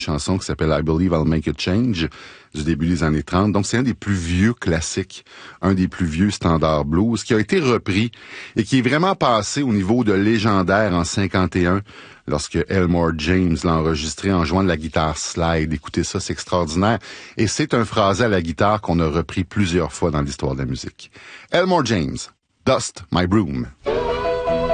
chanson qui s'appelle I Believe I'll Make a Change du début des années 30. Donc, c'est un des plus vieux classiques, un des plus vieux standards blues qui a été repris et qui est vraiment passé au niveau de légendaire en 51 lorsque Elmore James l'a enregistré en jouant de la guitare slide. Écoutez ça, c'est extraordinaire. Et c'est un phrasé à la guitare qu'on a repris plusieurs fois dans l'histoire de la musique. Elmore James, Dust My Broom.